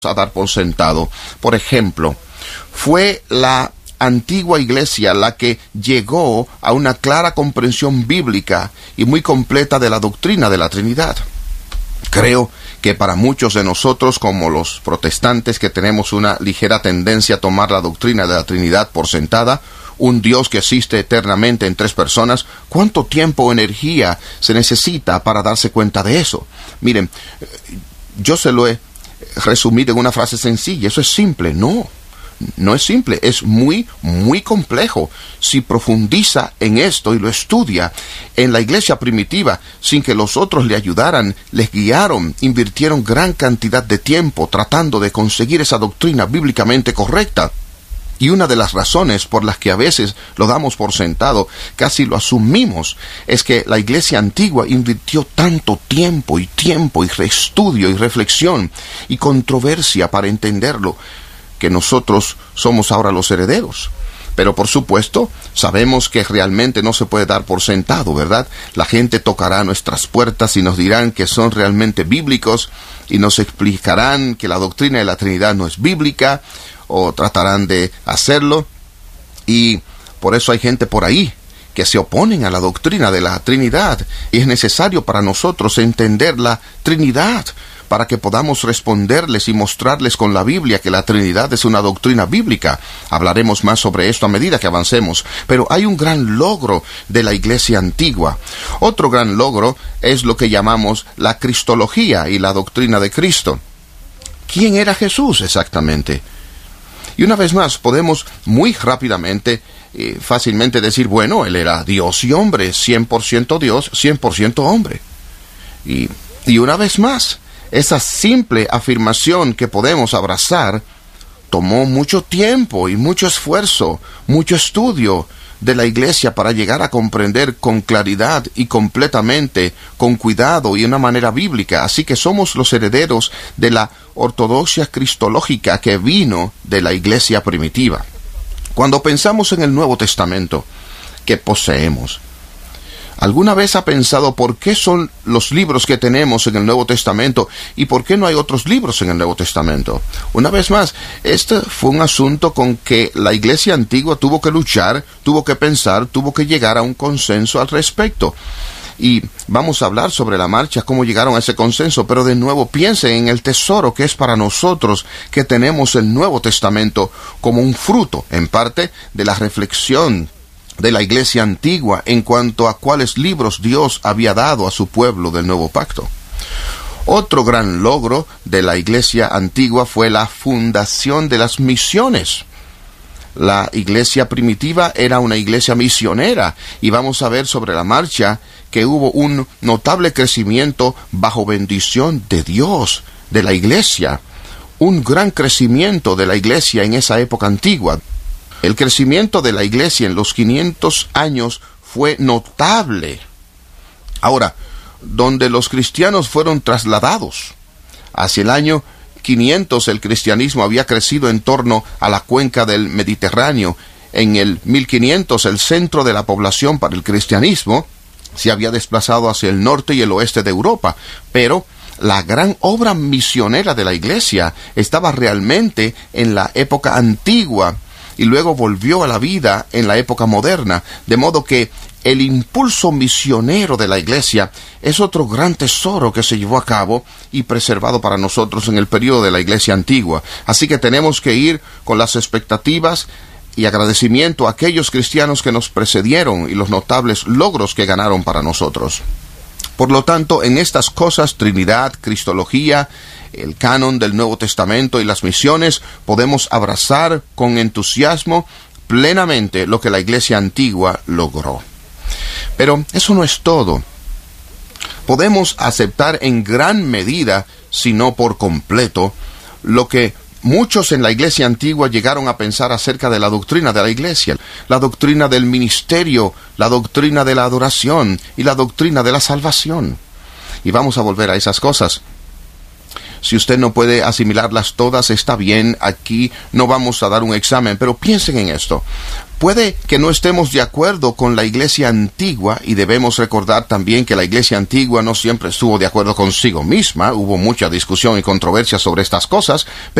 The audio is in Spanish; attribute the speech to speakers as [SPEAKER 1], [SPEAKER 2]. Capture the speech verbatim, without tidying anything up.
[SPEAKER 1] a dar por sentado. Por ejemplo, fue la antigua iglesia la que llegó a una clara comprensión bíblica y muy completa de la doctrina de la Trinidad. Creo que para muchos de nosotros, como los protestantes que tenemos una ligera tendencia a tomar la doctrina de la Trinidad por sentada, un Dios que existe eternamente en tres personas, ¿cuánto tiempo o energía se necesita para darse cuenta de eso? Miren, yo se lo he resumido en una frase sencilla. Eso es simple. No, no es simple. Es muy, muy complejo. Si profundiza en esto y lo estudia, en la iglesia primitiva, sin que los otros le ayudaran, les guiaron, invirtieron gran cantidad de tiempo tratando de conseguir esa doctrina bíblicamente correcta. Y una de las razones por las que a veces lo damos por sentado, casi lo asumimos, es que la iglesia antigua invirtió tanto tiempo y tiempo y estudio y reflexión y controversia para entenderlo, que nosotros somos ahora los herederos. Pero por supuesto, sabemos que realmente no se puede dar por sentado, ¿verdad? La gente tocará nuestras puertas y nos dirán que son realmente bíblicos y nos explicarán que la doctrina de la Trinidad no es bíblica, o tratarán de hacerlo, y por eso hay gente por ahí que se oponen a la doctrina de la Trinidad, y es necesario para nosotros entender la Trinidad, para que podamos responderles y mostrarles con la Biblia que la Trinidad es una doctrina bíblica. Hablaremos más sobre esto a medida que avancemos, pero hay un gran logro de la iglesia antigua. Otro gran logro es lo que llamamos la cristología y la doctrina de Cristo. ¿Quién era Jesús exactamente? Y una vez más, podemos muy rápidamente, eh, fácilmente decir, bueno, él era Dios y hombre, cien por ciento Dios, cien por ciento hombre. Y, y una vez más, esa simple afirmación que podemos abrazar, tomó mucho tiempo y mucho esfuerzo, mucho estudio de la iglesia para llegar a comprender con claridad y completamente, con cuidado y de una manera bíblica. Así que somos los herederos de la ortodoxia cristológica que vino de la iglesia primitiva. Cuando pensamos en el Nuevo Testamento que poseemos, ¿alguna vez ha pensado por qué son los libros que tenemos en el Nuevo Testamento y por qué no hay otros libros en el Nuevo Testamento? Una vez más, este fue un asunto con que la iglesia antigua tuvo que luchar, tuvo que pensar, tuvo que llegar a un consenso al respecto. Y vamos a hablar sobre la marcha, cómo llegaron a ese consenso, pero de nuevo piensen en el tesoro que es para nosotros que tenemos el Nuevo Testamento como un fruto, en parte, de la reflexión de la iglesia antigua en cuanto a cuáles libros Dios había dado a su pueblo del nuevo pacto. Otro gran logro de la iglesia antigua fue la fundación de las misiones. La iglesia primitiva era una iglesia misionera, y vamos a ver sobre la marcha que hubo un notable crecimiento bajo bendición de Dios, de la iglesia. Un gran crecimiento de la iglesia en esa época antigua. El crecimiento de la iglesia en los quinientos años fue notable. Ahora, donde los cristianos fueron trasladados, hacia el año quinientos el cristianismo había crecido en torno a la cuenca del Mediterráneo. En el mil quinientos el centro de la población para el cristianismo se había desplazado hacia el norte y el oeste de Europa, pero la gran obra misionera de la iglesia estaba realmente en la época antigua, y luego volvió a la vida en la época moderna, de modo que el impulso misionero de la iglesia es otro gran tesoro que se llevó a cabo y preservado para nosotros en el periodo de la iglesia antigua. Así que tenemos que ir con las expectativas y agradecimiento a aquellos cristianos que nos precedieron y los notables logros que ganaron para nosotros. Por lo tanto, en estas cosas, Trinidad, Cristología, el canon del Nuevo Testamento y las misiones, podemos abrazar con entusiasmo plenamente lo que la iglesia antigua logró. Pero eso no es todo. Podemos aceptar en gran medida, si no por completo, lo que muchos en la iglesia antigua llegaron a pensar acerca de la doctrina de la iglesia, la doctrina del ministerio, la doctrina de la adoración y la doctrina de la salvación. Y vamos a volver a esas cosas. Si usted no puede asimilarlas todas, está bien, aquí no vamos a dar un examen, pero piensen en esto. Puede que no estemos de acuerdo con la iglesia antigua, y debemos recordar también que la iglesia antigua no siempre estuvo de acuerdo consigo misma, hubo mucha discusión y controversia sobre estas cosas,